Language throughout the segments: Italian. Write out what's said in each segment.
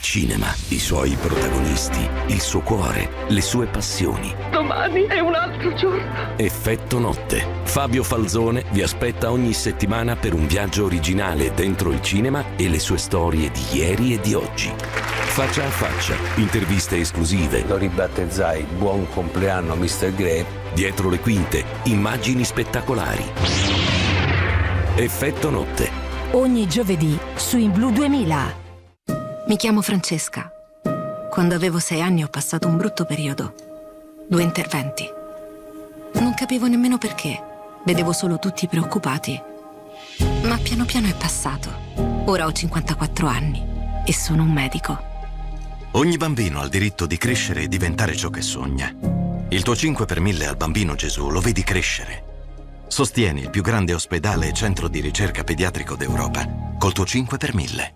cinema, i suoi protagonisti, il suo cuore, le sue passioni. Domani è un altro giorno. Effetto notte. Fabio Falzone vi aspetta ogni settimana per un viaggio originale dentro il cinema e le sue storie di ieri e di oggi. Faccia a faccia, interviste esclusive. Lo ribattezzai Buon compleanno Mr. Grey. Dietro le quinte, immagini spettacolari. Effetto notte. Ogni giovedì su In Blu 2000. Mi chiamo Francesca. Quando avevo 6 anni ho passato un brutto periodo. 2 interventi. Non capivo nemmeno perché. Vedevo solo tutti preoccupati. Ma piano piano è passato. Ora ho 54 anni e sono un medico. Ogni bambino ha il diritto di crescere e diventare ciò che sogna. Il tuo 5 per 1000 al Bambino Gesù lo vedi crescere. Sostieni il più grande ospedale e centro di ricerca pediatrico d'Europa col tuo 5 per 1000.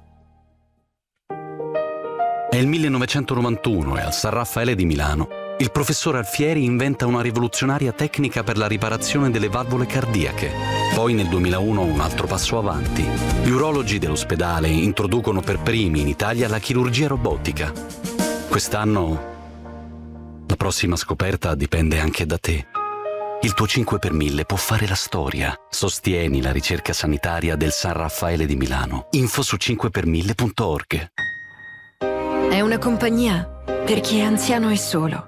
È il 1991 e al San Raffaele di Milano il professor Alfieri inventa una rivoluzionaria tecnica per la riparazione delle valvole cardiache. Poi nel 2001 un altro passo avanti. Gli urologi dell'ospedale introducono per primi in Italia la chirurgia robotica. Quest'anno la prossima scoperta dipende anche da te. Il tuo 5 per 1000 può fare la storia. Sostieni la ricerca sanitaria del San Raffaele di Milano. Info su 5per1000.org. È una compagnia per chi è anziano e solo.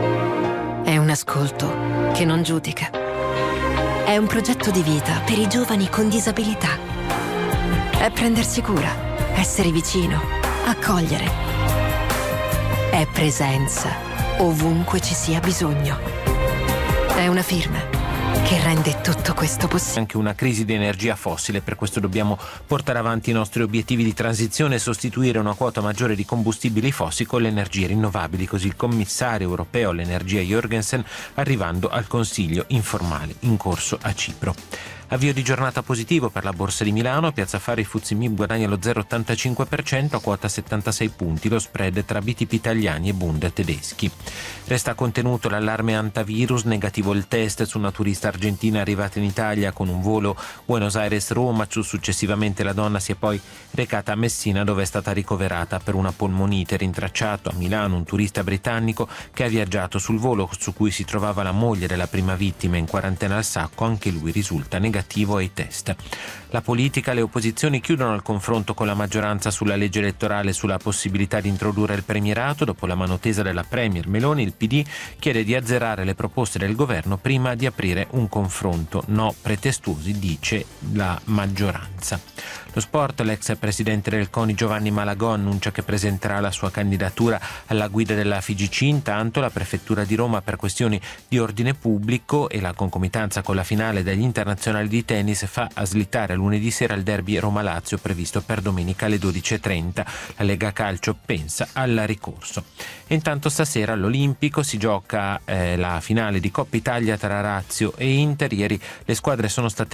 È un ascolto che non giudica. È un progetto di vita per i giovani con disabilità. È prendersi cura, essere vicino, accogliere. È presenza ovunque ci sia bisogno. È una firma che rende tutto questo possibile. Anche una crisi di energia fossile, per questo dobbiamo portare avanti i nostri obiettivi di transizione e sostituire una quota maggiore di combustibili fossili con le energie rinnovabili, così il commissario europeo all'energia Jorgensen arrivando al Consiglio informale in corso a Cipro. Avvio di giornata positivo per la Borsa di Milano, Piazza Affari FTSE MIB guadagna lo 0,85% a quota 76 punti, lo spread tra BTP italiani e Bund tedeschi. Resta contenuto l'allarme antivirus, negativo il test su una turista argentina arrivata in Italia con un volo Buenos Aires-Roma, successivamente la donna si è poi recata a Messina dove è stata ricoverata per una polmonite. Rintracciato a Milano un turista britannico che ha viaggiato sul volo su cui si trovava la moglie della prima vittima in quarantena al Sacco, anche lui risulta negativo ai test. La politica, le opposizioni chiudono il confronto con la maggioranza sulla legge elettorale sulla possibilità di introdurre il premierato. Dopo la mano tesa della premier Meloni, il PD chiede di azzerare le proposte del governo prima di aprire un confronto. No pretestuosi, dice la maggioranza. Lo sport, l'ex presidente del CONI Giovanni Malagò annuncia che presenterà la sua candidatura alla guida della FIGC. Intanto la prefettura di Roma, per questioni di ordine pubblico e la concomitanza con la finale degli internazionali di tennis, fa slittare lunedì sera il derby Roma-Lazio previsto per domenica alle 12:30. La Lega Calcio pensa al ricorso. E intanto stasera all'Olimpico si gioca la finale di Coppa Italia tra Lazio e Inter. Ieri le squadre sono state